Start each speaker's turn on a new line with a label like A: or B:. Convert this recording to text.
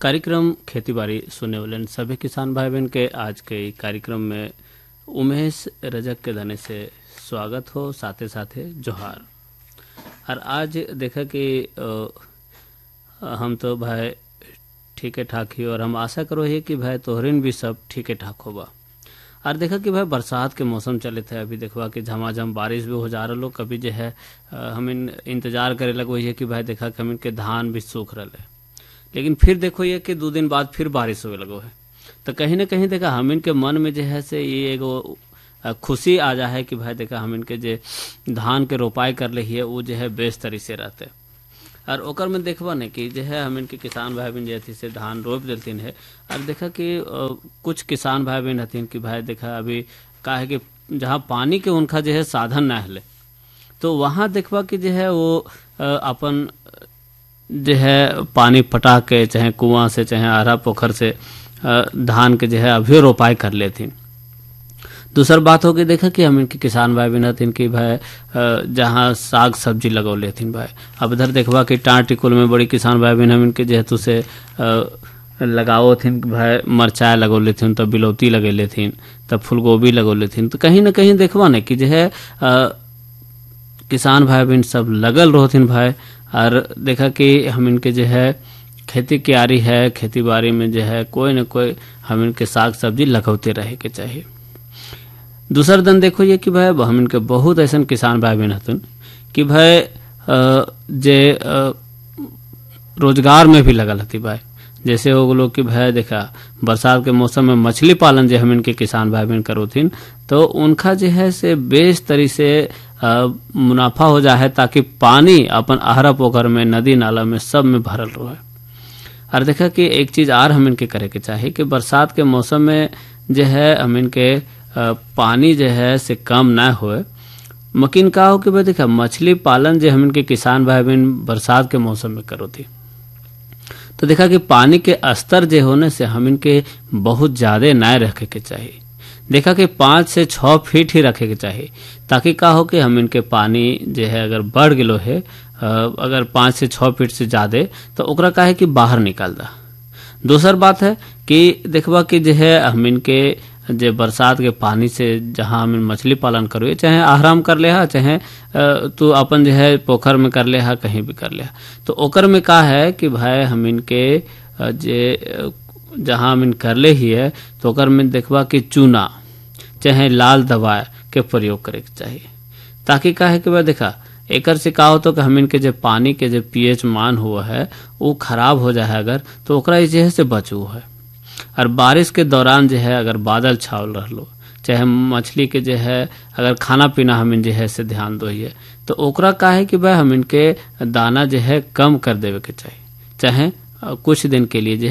A: कार्यक्रम खेती बाड़ी सुनने वाले सभी किसान भाई बहन के आज के कार्यक्रम में उमेश रजक के धने से स्वागत हो, साथे साथे जोहार। और आज देखा कि हम तो भाई ठीक ठाक ही और हम आशा करो है कि भाई तोहरिन भी सब ठीक ठाक होगा। और देखा कि भाई बरसात के मौसम चले थे, अभी देखवा कि झमाझम बारिश भी हो जा रहा लो, कभी जो है हम इंतजार करे लगो है कि भाई देखा कि हम इनके धान भी सूख रहे, लेकिन फिर देखो ये कि 2 दिन बाद फिर बारिश होने लगो है। तो कहीं ना कहीं देखा हम इनके मन में जो है से ये एगो खुशी आ जा है कि भाई देखा हम इनके जो धान के रोपाई कर ली है वो जो है बेस तरी से रहते। और ओकर में देखबा नहीं कि जो है हम इनके किसान भाई बहन जो से धान रोप देतीन है। और देखा कि कुछ किसान भाई बहन हथिन कि भाई देखा अभी का है कि जहाँ पानी के उनका जो है साधन ना है, तो वहाँ देखबा कि जो है वो अपन जो है पानी पटा के चाहे कुआं से चाहे आरा पोखर से धान के जो है अभी रोपाई कर लेथिन। दूसर बात हो गई देखा कि हम इनके किसान भाई बहन हथिन कि भाई जहाँ साग सब्जी लगो लेथिन भाई। अब इधर देखबा कि टाँट टिकुल में बड़ी किसान भाई बहन हम इनके जेहेतु से लगाओ थिन भाई मरचाई लगो लेथिन, तब बिलौती लगे लेथिन, तब फूलगोभी लगो लेथिन। तो कहीं ना कहीं देखबा नहीं कि जो है किसान भाई बहन सब लगल रहथिन भाई। और देखा कि हम इनके जो है खेती क्यारी है, खेती बाड़ी में जो है कोई न कोई हम इनके साग सब्जी लगौते रहे के चाहिए। दूसर दिन देखो ये कि भाई हम इनके बहुत ऐसा किसान भाई बहन हतन कि भाई जे रोजगार में भी लगल हती भाई। जैसे हो लोग कि भाई देखा बरसात के मौसम में मछली पालन जो हम इनके किसान भाई बहन करोथिन, तो उनका जो है से बेस तरी से मुनाफा हो जाए, ताकि पानी अपन आहरा पोखर में नदी नाला में सब में भरल रहे। और देखा कि एक चीज और हम इनके करे के चाहिए कि बरसात के मौसम में जो है हम इनके पानी जो है से कम ना होए। मकीन का हो कि भाई देखा मछली पालन जो हम इनके किसान भाई बहन बरसात के मौसम में करो थी, तो देखा कि पानी के स्तर जो होने से हम इनके बहुत ज्यादा ना रखे के चाहिए। देखा कि 5 से 6 फीट ही रखे के चाहिए, ताकि का हो कि हम इनके पानी जो है अगर बढ़ गलो है अगर 5 से 6 फीट से ज्यादा, तो ओकरा का है कि बाहर निकाल दा। दूसर बात है कि देखबा कि जो है हम इनके जे बरसात के पानी से जहाँ हम मछली पालन करो, चाहे आराम कर ले हा, चाहे तू अपन जो है पोखर में कर ले हा, कहीं भी कर ले हा, तो ओकर में का है कि भाई हम इनके जे जहाँ हम इन कर ले ही है, तो ओकर में देखबा कि चूना चाहे लाल दवा के प्रयोग करे के चाहिए, ताकि का है कि भाई देखा एकर से का हो तो कि हम इनके जो पानी के जो पीएच मान हुआ है वो खराब हो जाए अगर, तो ओकरा जो है से बचू है। और बारिश के दौरान जो है अगर बादल छावल रहलो, चाहे मछली के जो है अगर खाना पीना हम जो है से ध्यान दो, तो ओकरा का है कि भाई हम इनके दाना जो है कम कर देवे के चाहिए, चाहे कुछ दिन के लिए जो